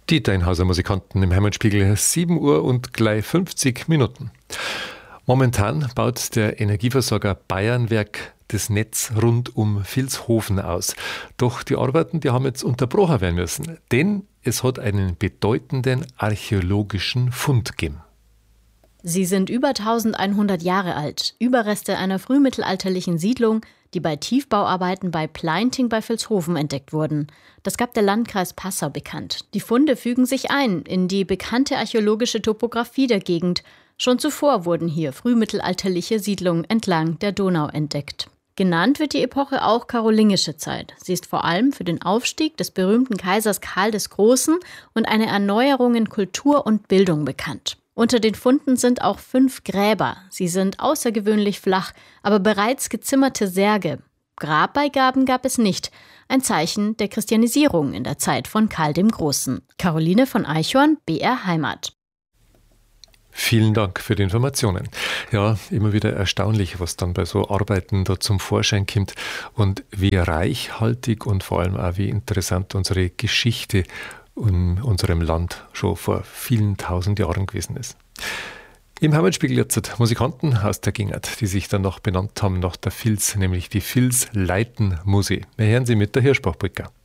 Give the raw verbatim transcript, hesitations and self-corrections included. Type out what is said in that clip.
Die Deinhauser Musikanten im Heimatspiegel, sieben Uhr und gleich fünfzig Minuten. Momentan baut der Energieversorger Bayernwerk das Netz rund um Vilshofen aus. Doch die Arbeiten, die haben jetzt unterbrochen werden müssen, denn es hat einen bedeutenden archäologischen Fund gegeben. Sie sind über eintausendeinhundert Jahre alt, Überreste einer frühmittelalterlichen Siedlung, die bei Tiefbauarbeiten bei Pleinting bei Vilshofen entdeckt wurden. Das gab der Landkreis Passau bekannt. Die Funde fügen sich ein in die bekannte archäologische Topographie der Gegend. Schon zuvor wurden hier frühmittelalterliche Siedlungen entlang der Donau entdeckt. Genannt wird die Epoche auch karolingische Zeit. Sie ist vor allem für den Aufstieg des berühmten Kaisers Karl des Großen und eine Erneuerung in Kultur und Bildung bekannt. Unter den Funden sind auch fünf Gräber. Sie sind außergewöhnlich flach, aber bereits gezimmerte Särge. Grabbeigaben gab es nicht. Ein Zeichen der Christianisierung in der Zeit von Karl dem Großen. Caroline von Eichhorn, B R Heimat. Vielen Dank für die Informationen. Ja, immer wieder erstaunlich, was dann bei so Arbeiten da zum Vorschein kommt und wie reichhaltig und vor allem auch wie interessant unsere Geschichte in unserem Land schon vor vielen tausend Jahren gewesen ist. Im Heimatspiegel jetzt Musikanten aus der Gegend, die sich dann noch benannt haben nach der Vils, nämlich die Vils-Leiten-Musi. Wir hören sie mit der Hirschbach-Polka.